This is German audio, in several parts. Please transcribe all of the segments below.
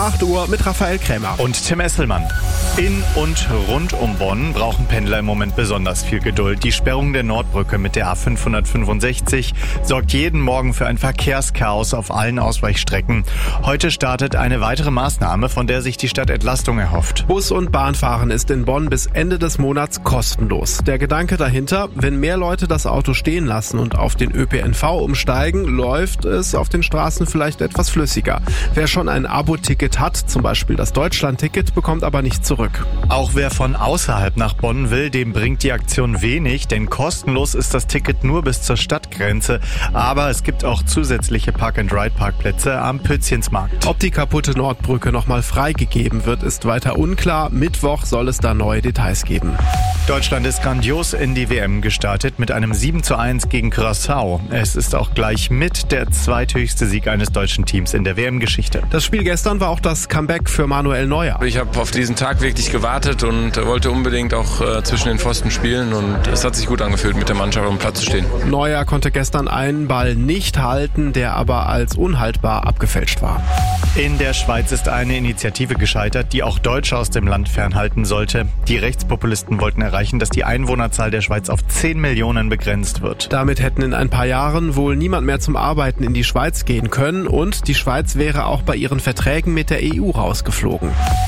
8 Uhr mit Raphael Krämer. Und Tim Esselmann. In und rund um Bonn brauchen Pendler im Moment besonders viel Geduld. Die Sperrung der Nordbrücke mit der A565 sorgt jeden Morgen für ein Verkehrschaos auf allen Ausweichstrecken. Heute startet eine weitere Maßnahme, von der sich die Stadt Entlastung erhofft. Bus- und Bahnfahren ist in Bonn bis Ende des Monats kostenlos. Der Gedanke dahinter, wenn mehr Leute das Auto stehen lassen und auf den ÖPNV umsteigen, läuft es auf den Straßen vielleicht etwas flüssiger. Wer schon ein Abo-Ticket hat, zum Beispiel das Deutschland-Ticket, bekommt aber nicht zurück. Auch wer von außerhalb nach Bonn will, dem bringt die Aktion wenig, denn kostenlos ist das Ticket nur bis zur Stadtgrenze. Aber es gibt auch zusätzliche Park-and-Ride-Parkplätze am Pützchensmarkt. Ob die kaputte Nordbrücke nochmal freigegeben wird, ist weiter unklar. Mittwoch soll es da neue Details geben. Deutschland ist grandios in die WM gestartet mit einem 7:1 gegen Curaçao. Es ist auch gleich mit der zweithöchste Sieg eines deutschen Teams in der WM-Geschichte. Das Spiel gestern war auch das Comeback für Manuel Neuer. Ich habe auf diesen Tag wirklich gewartet und wollte unbedingt auch zwischen den Pfosten spielen und es hat sich gut angefühlt, mit der Mannschaft auf dem Platz zu stehen. Neuer konnte gestern einen Ball nicht halten, der aber als unhaltbar abgefälscht war. In der Schweiz ist eine Initiative gescheitert, die auch Deutsche aus dem Land fernhalten sollte. Die Rechtspopulisten wollten erreichen, dass die Einwohnerzahl der Schweiz auf 10 Millionen begrenzt wird. Damit hätten in ein paar Jahren wohl niemand mehr zum Arbeiten in die Schweiz gehen können und die Schweiz wäre auch bei ihren Verträgen mit der EU rausgeflogen.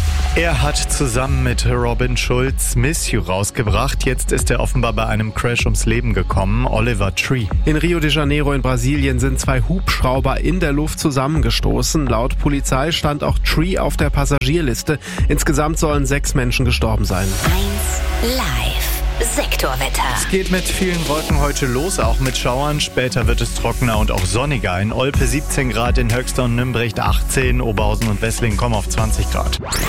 Er hat zusammen mit Robin Schulz Miss You rausgebracht. Jetzt ist er offenbar bei einem Crash ums Leben gekommen. Oliver Tree. In Rio de Janeiro in Brasilien sind 2 Hubschrauber in der Luft zusammengestoßen. Laut Polizei stand auch Tree auf der Passagierliste. Insgesamt sollen 6 Menschen gestorben sein. 1 Live. Sektorwetter. Es geht mit vielen Wolken heute los, auch mit Schauern. Später wird es trockener und auch sonniger. In Olpe 17 Grad, in Höxter und Nümbrecht 18, Oberhausen und Wesslingen kommen auf 20 Grad.